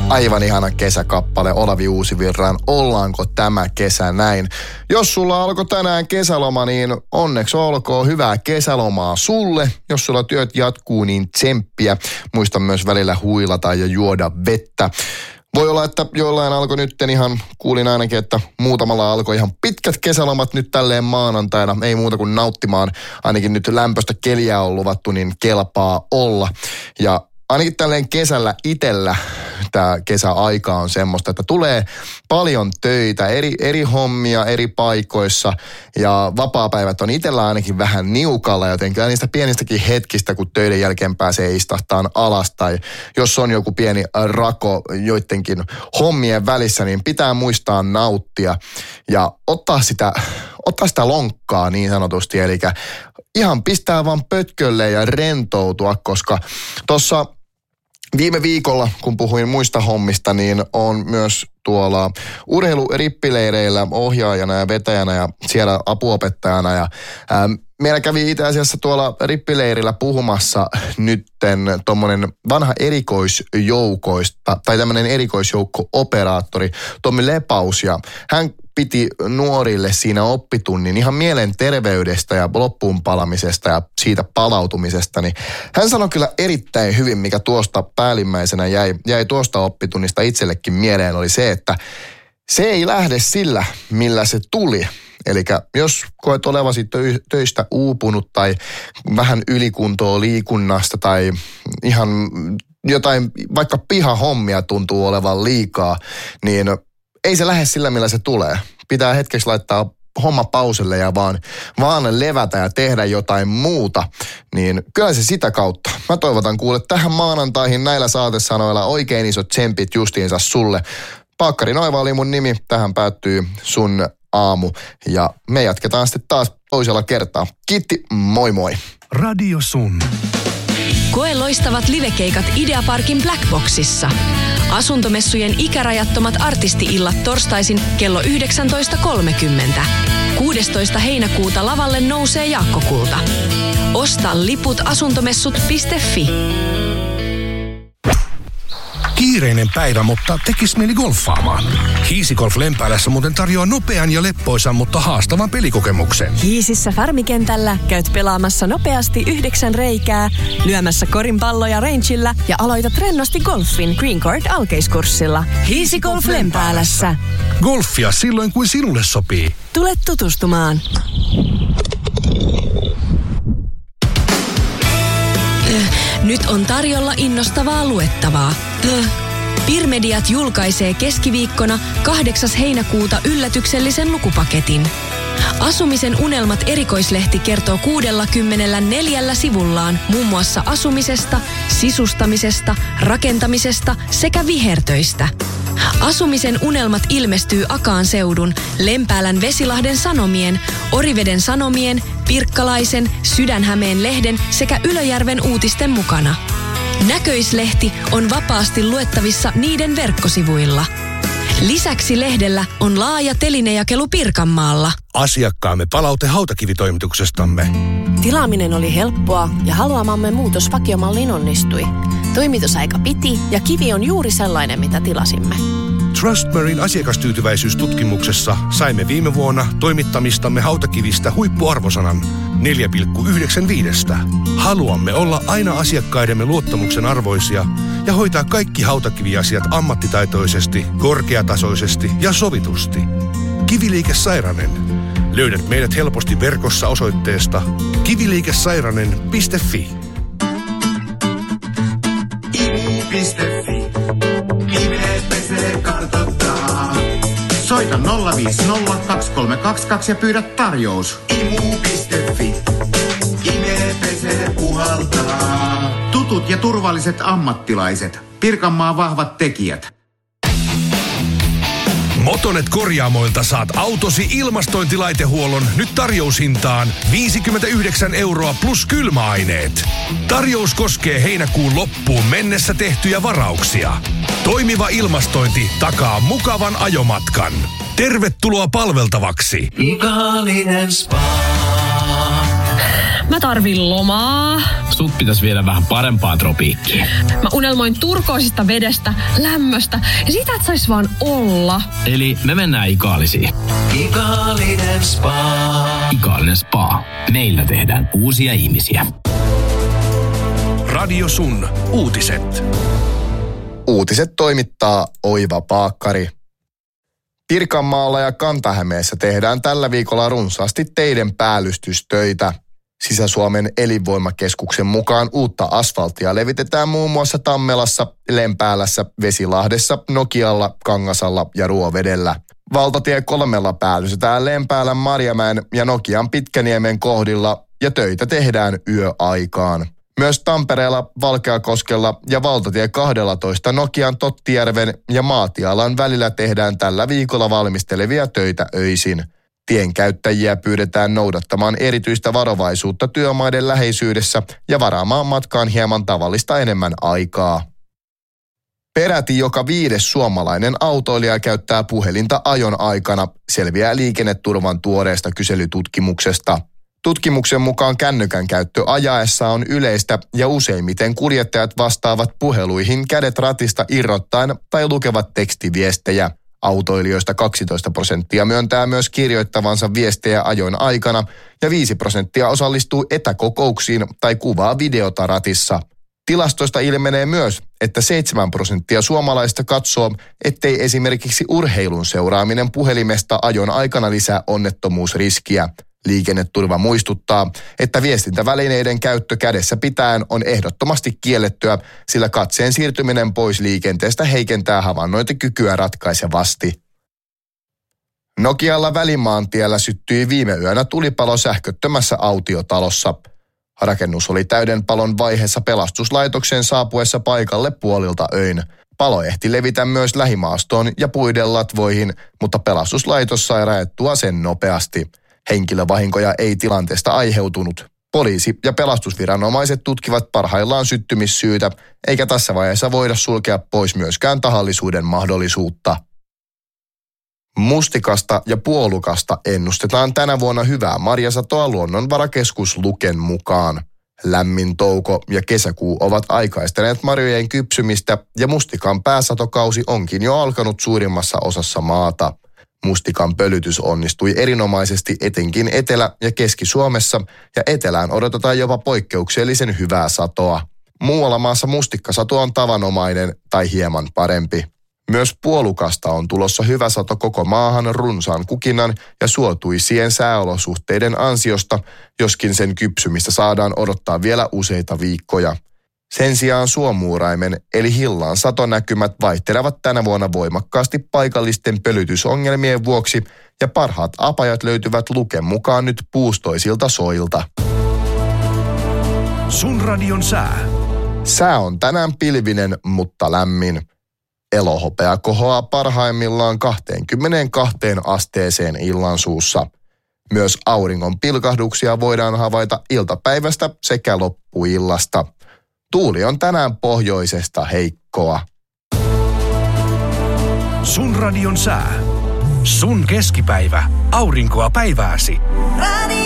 Aivan ihana kesäkappale Olavi Uusivirran Ollaanko tämä kesä näin. Jos sulla alkoi tänään kesäloma, niin onneksi olkoon hyvää kesälomaa sulle. Jos sulla työt jatkuu, niin tsemppiä. Muista myös välillä huilata ja juoda vettä. Voi olla, että jollain alkoi nytten ihan, kuulin ainakin, että muutamalla alkoi ihan pitkät kesälomat nyt tälleen maanantaina. Ei muuta kuin nauttimaan, ainakin nyt lämpöistä keliä on luvattu, niin kelpaa olla. Ja ainakin tälleen kesällä itsellä tämä kesäaika on semmoista, että tulee paljon töitä, eri hommia eri paikoissa ja vapaapäivät on itsellä ainakin vähän niukalla, joten kyllä niistä pienistäkin hetkistä, kun töiden jälkeen pääsee istahtaan alas tai jos on joku pieni rako joidenkin hommien välissä, niin pitää muistaa nauttia ja ottaa sitä lonkkaa niin sanotusti, eli ihan pistää vaan pötkölle ja rentoutua, koska tuossa viime viikolla, kun puhuin muista hommista, niin on myös tuolla urheilurippileireillä ohjaajana ja vetäjänä ja siellä apuopettajana. Ja meillä kävi itse asiassa tuolla rippileirillä puhumassa nytten tommonen vanha erikoisjoukoista, tai tämmöinen erikoisjoukko-operaattori Tommi Lepaus, ja hän piti nuorille siinä oppitunnin ihan mielenterveydestä ja loppuun palamisesta ja siitä palautumisesta, niin hän sanoi kyllä erittäin hyvin, mikä tuosta päällimmäisenä jäi tuosta oppitunnista itsellekin mieleen, oli se, että se ei lähde sillä, millä se tuli. Eli jos koet olevasi töistä uupunut tai vähän ylikuntoa liikunnasta tai ihan jotain, vaikka pihahommia tuntuu olevan liikaa, niin ei se lähde sillä, millä se tulee. Pitää hetkeksi laittaa homma pauselle ja vaan levätä ja tehdä jotain muuta, niin kyllä se sitä kautta. Mä toivotan kuule tähän maanantaihin näillä saatesanoilla oikein isot tsempit justiinsa sulle. Paakkari Noiva oli mun nimi, tähän päättyy sun aamu ja me jatketaan sitten taas toisella kertaa. Kiitti, moi moi. Radio Sun. Koe loistavat livekeikat Ideaparkin Blackboxissa. Asuntomessujen ikärajattomat artisti-illat torstaisin kello 19.30. 16. heinäkuuta lavalle nousee Jaakko Kulta. Osta liput asuntomessut.fi. Kiireinen päivä, mutta tekis mieli golfaamaan. Hiisigolf Lempäälässä muuten tarjoaa nopean ja leppoisan, mutta haastavan pelikokemuksen. Hiisissä Farmikentällä käyt pelaamassa nopeasti 9 reikää, lyömässä korinpalloja rangeillä ja aloitat rennosti golfin Green Court alkeiskurssilla. Hiisigolf Lempäälässä. Golfia silloin, kun sinulle sopii. Tule tutustumaan. Nyt on tarjolla innostavaa luettavaa. Pirmediat julkaisee keskiviikkona 8. heinäkuuta yllätyksellisen lukupaketin. Asumisen unelmat erikoislehti kertoo 64 sivullaan muun muassa asumisesta, sisustamisesta, rakentamisesta sekä vihertöistä. Asumisen unelmat ilmestyy Akaan seudun, Lempäälän Vesilahden Sanomien, Oriveden Sanomien, Pirkkalaisen, Sydänhämeen lehden sekä Ylöjärven uutisten mukana. Näköislehti on vapaasti luettavissa niiden verkkosivuilla. Lisäksi lehdellä on laaja telinejakelu Pirkanmaalla. Asiakkaamme palaute hautakivitoimituksestamme. Tilaaminen oli helppoa ja haluamamme muutos vakiomalliin onnistui. Toimitusaika piti ja kivi on juuri sellainen, mitä tilasimme. Trustmarine asiakastyytyväisyystutkimuksessa saimme viime vuonna toimittamistamme hautakivistä huippuarvosanan 4,95. Haluamme olla aina asiakkaidemme luottamuksen arvoisia ja hoitaa kaikki hautakiviasiat ammattitaitoisesti, korkeatasoisesti ja sovitusti. Kiviliike Sairanen. Löydät meidät helposti verkossa osoitteesta kiviliikesairanen.fi. Imu.fi. Imu kartoittaa. Soita 050 2322 ja pyydä tarjous. Imu.fi. IMPC puhaltaa. Tutut ja turvalliset ammattilaiset. Pirkanmaan vahvat tekijät. Motonet Korjaamoilta saat autosi ilmastointilaitehuollon nyt tarjoushintaan 59 € plus kylmäaineet. Tarjous koskee heinäkuun loppuun mennessä tehtyjä varauksia. Toimiva ilmastointi takaa mukavan ajomatkan. Tervetuloa palveltavaksi. Ikaalinen spa. Mä tarvin lomaa. Sut pitäisi viedä vähän parempaan tropiikkiin. Mä unelmoin turkoisista vedestä, lämmöstä ja sitä, että sais vaan olla. Eli me mennään Ikaalisiin. Ikaalinen Spa. Ikaalinen Spa. Meillä tehdään uusia ihmisiä. Radio Sun uutiset. Uutiset toimittaa Oiva Paakkari. Pirkanmaalla ja Kanta-Hämeessä tehdään tällä viikolla runsaasti teiden päällystystöitä. Sisä-Suomen elinvoimakeskuksen mukaan uutta asfalttia levitetään muun muassa Tammelassa, Lempäälässä, Vesilahdessa, Nokialla, Kangasalla ja Ruovedellä. Valtatie 3 päällystetään Lempäälän, Marjamäen ja Nokian Pitkäniemen kohdilla ja töitä tehdään yöaikaan. Myös Tampereella, Valkeakoskella ja valtatie 12 Nokian, Tottijärven ja Maatialan välillä tehdään tällä viikolla valmistelevia töitä öisin. Tienkäyttäjiä pyydetään noudattamaan erityistä varovaisuutta työmaiden läheisyydessä ja varaamaan matkaan hieman tavallista enemmän aikaa. Peräti joka 5. suomalainen autoilija käyttää puhelinta ajon aikana, selviää Liikenneturvan tuoreesta kyselytutkimuksesta. Tutkimuksen mukaan kännykän käyttö ajaessa on yleistä ja useimmiten kuljettajat vastaavat puheluihin kädet ratista irrottaen tai lukevat tekstiviestejä. Autoilijoista 12% myöntää myös kirjoittavansa viestejä ajoin aikana ja 5% osallistuu etäkokouksiin tai kuvaa videota ratissa. Tilastoista ilmenee myös, että 7% suomalaista katsoo, ettei esimerkiksi urheilun seuraaminen puhelimesta ajon aikana lisää onnettomuusriskiä. Liikenneturva muistuttaa, että viestintävälineiden käyttö kädessä pitäen on ehdottomasti kiellettyä, sillä katseen siirtyminen pois liikenteestä heikentää havainnointikykyä ratkaisevasti. Nokialla Välimaantiellä syttyi viime yönä tulipalo sähköttömässä autiotalossa. Rakennus oli täyden palon vaiheessa pelastuslaitoksen saapuessa paikalle puolilta öin. Palo ehti levitä myös lähimaastoon ja puiden latvoihin, mutta pelastuslaitos sai raettua sen nopeasti. Henkilövahinkoja ei tilanteesta aiheutunut. Poliisi ja pelastusviranomaiset tutkivat parhaillaan syttymissyytä, eikä tässä vaiheessa voida sulkea pois myöskään tahallisuuden mahdollisuutta. Mustikasta ja puolukasta ennustetaan tänä vuonna hyvää marjasatoa Luonnonvarakeskus Luken mukaan. Lämmin touko ja kesäkuu ovat aikaistaneet marjojen kypsymistä ja mustikan pääsatokausi onkin jo alkanut suurimmassa osassa maata. Mustikan pölytys onnistui erinomaisesti etenkin Etelä- ja Keski-Suomessa ja etelään odotetaan jopa poikkeuksellisen hyvää satoa. Muualla maassa mustikkasato on tavanomainen tai hieman parempi. Myös puolukasta on tulossa hyvä sato koko maahan runsaan kukinnan ja suotuisien sääolosuhteiden ansiosta, joskin sen kypsymistä saadaan odottaa vielä useita viikkoja. Sen sijaan suomuuraimen eli hillan satonäkymät vaihtelevat tänä vuonna voimakkaasti paikallisten pölytysongelmien vuoksi ja parhaat apajat löytyvät Luken mukaan nyt puustoisilta soilta. Sun radion sää. Sää on tänään pilvinen, mutta lämmin. Elohopea kohoaa parhaimmillaan 22 asteeseen illansuussa. Myös auringon pilkahduksia voidaan havaita iltapäivästä sekä loppuillasta. Tuuli on tänään pohjoisesta heikkoa. Sun radion sää. Sun keskipäivä. Aurinkoa päivääsi.